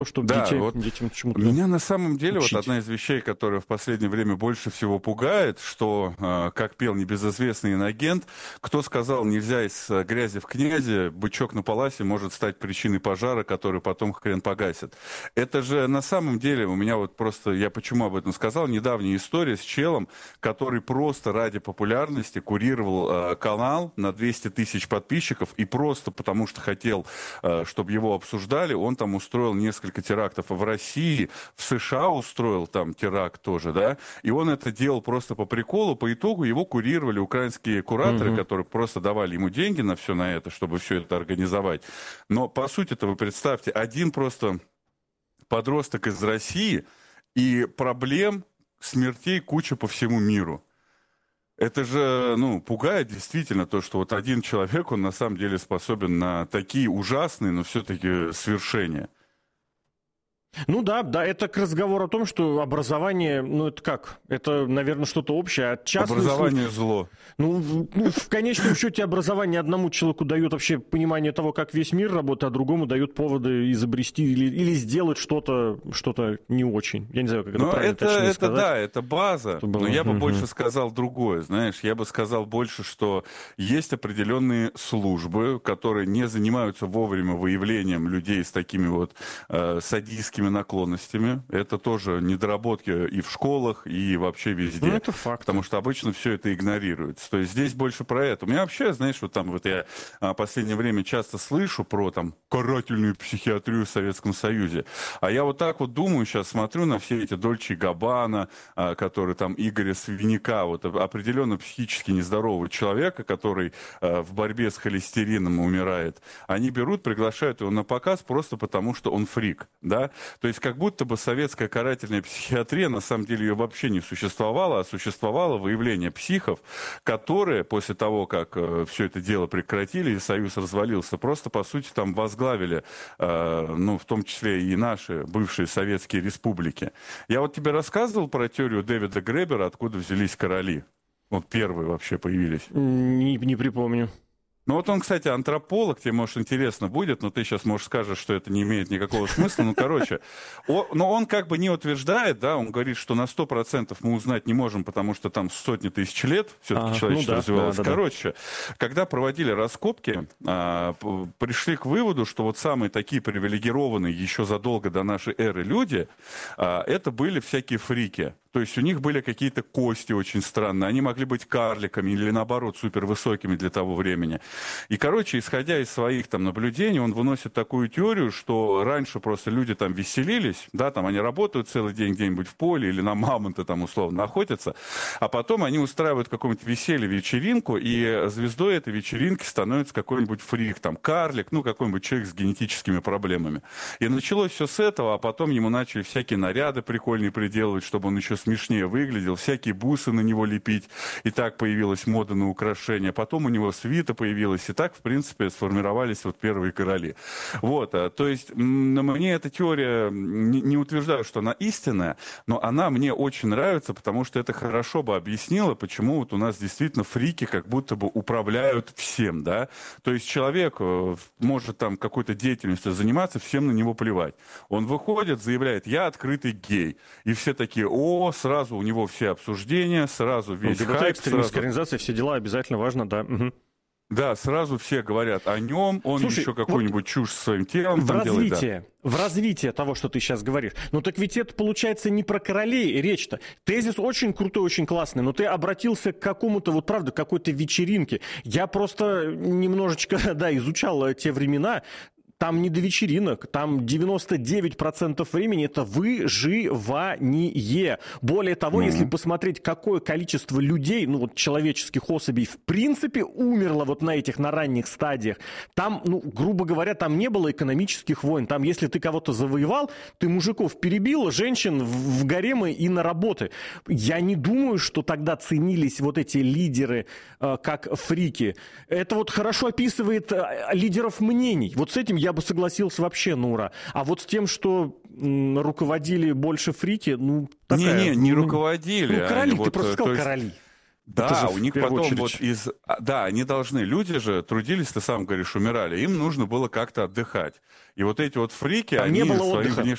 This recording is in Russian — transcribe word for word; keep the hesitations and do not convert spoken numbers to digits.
чтобы Да, детей, вот детям чему-то меня на самом деле учить. вот одна из вещей, которая в последнее время больше всего пугает, что, э, как пел небезызвестный инагент, кто сказал, нельзя из э, грязи в князи, бычок на паласе может стать причиной пожара, который потом хрен погасит. Это же на самом деле у меня вот просто, я почему об этом сказал, недавняя история с челом, который просто ради популярности курировал э, канал на двести тысяч подписчиков и просто потому что хотел, э, чтобы его обсуждали, он там устроил несколько терактов в России, в США устроил там теракт тоже, да, и он это делал просто по приколу, по итогу его курировали украинские кураторы, Мгм. которые просто давали ему деньги на все на это, чтобы все это организовать. Но по сути-то вы представьте, один просто подросток из России и проблем, смертей куча по всему миру. Это же, ну, пугает действительно то, что вот один человек, он на самом деле способен на такие ужасные, но все-таки свершения. Ну да, да, это к разговору о том, что образование, ну это как? Это, наверное, что-то общее. А частные случаи, Образование зло. ну, в- ну, в конечном счете образование одному человеку дает вообще понимание того, как весь мир работает, а другому дает поводы изобрести или, или сделать что-то, что-то не очень. Я не знаю, как это Ну, правильно это, точнее это сказать. да, это база. Чтобы Но было. я бы Мгм. больше сказал другое, знаешь. Я бы сказал больше, что есть определенные службы, которые не занимаются вовремя выявлением людей с такими вот э, садистскими наклонностями. Это тоже недоработки и в школах, и вообще Ну, везде. это факт. Потому что обычно все это игнорируется. То есть здесь больше про это. У меня вообще, знаешь, вот там вот я а, в последнее время часто слышу про там карательную психиатрию в Советском Союзе. А я вот так вот думаю, сейчас смотрю на все эти Дольче и Габбана, а, которые там Игоря Свиньяка, вот определенно психически нездорового человека, который а, в борьбе с холестерином умирает. Они берут, приглашают его на показ просто потому, что он фрик, да? То есть как будто бы советская карательная психиатрия, на самом деле ее вообще не существовало, а существовало выявление психов, которые после того, как э, все это дело прекратили и Союз развалился, просто по сути там возглавили, э, ну в том числе и наши бывшие советские республики. Я вот тебе рассказывал про теорию Дэвида Гребера, откуда взялись короли. Вот первые вообще появились. Не, не припомню. Ну вот он, кстати, антрополог, тебе, может, интересно будет, но ты сейчас, может, скажешь, что это не имеет никакого смысла. Ну, короче, о, но он как бы не утверждает, да, он говорит, что на сто процентов мы узнать не можем, потому что там сотни тысяч лет все-таки Ага, человечество ну да, развивалось. да, да, да. Короче, когда проводили раскопки, а, п- пришли к выводу, что вот самые такие привилегированные еще задолго до нашей эры люди, а, это были всякие фрики. То есть у них были какие-то кости очень странные, они могли быть карликами или, наоборот, супервысокими для того времени. И, короче, исходя из своих там наблюдений, он выносит такую теорию, что раньше просто люди там веселились, да, там они работают целый день где-нибудь в поле или на мамонта там условно охотятся, а потом они устраивают какое-нибудь веселье, вечеринку, и звездой этой вечеринки становится какой-нибудь фрик, там, карлик, ну, какой-нибудь человек с генетическими проблемами. И началось все с этого, а потом ему начали всякие наряды прикольные приделывать, чтобы он еще смешнее выглядел, всякие бусы на него лепить, и так появилась мода на украшения, потом у него свита появилась, и так, в принципе, сформировались вот первые короли. Вот, а, то есть м, мне эта теория, не, не утверждаю, что она истинная, но она мне очень нравится, потому что это хорошо бы объяснило, почему вот у нас действительно фрики как будто бы управляют всем, да. То есть человек э, может там какой-то деятельностью заниматься, всем на него плевать. Он выходит, заявляет, я открытый гей. И все такие, о, сразу у него все обсуждения, сразу весь ЛГБТ, хайп, экстремистская сразу... организация, все дела обязательно важно, да. Мгм. Да, сразу все говорят о нем, он Слушай, еще вот какую-нибудь чушь со своим телом в там делает, да. развитие, в развитие того, что ты сейчас говоришь. Ну так ведь это получается не про королей речь-то. Тезис очень крутой, очень классный, но ты обратился к какому-то, вот правда, какой-то вечеринке. Я просто немножечко, да, изучал э, те времена. Там не до вечеринок, там девяносто девять процентов времени это выживание. Более того, Ну. если посмотреть, какое количество людей, ну вот человеческих особей в принципе умерло вот на этих, на ранних стадиях, там, ну, грубо говоря, там не было экономических войн. Там, если ты кого-то завоевал, ты мужиков перебил, женщин в, в гаремы и на работы. Я не думаю, что тогда ценились вот эти лидеры э, как фрики. Это вот хорошо описывает э, лидеров мнений. Вот с этим я бы согласился вообще на ура. А вот с тем, что м, руководили больше фрики, ну, такая... Не-не, не ну, руководили. Ну, короли, они ты вот, просто э, сказал то есть- короли. Да, у них потом очередь. вот из... Да, они должны. Люди же трудились, ты сам говоришь, умирали. Им нужно было как-то отдыхать. И вот эти вот фрики, Там они не было своим отдыха. внешним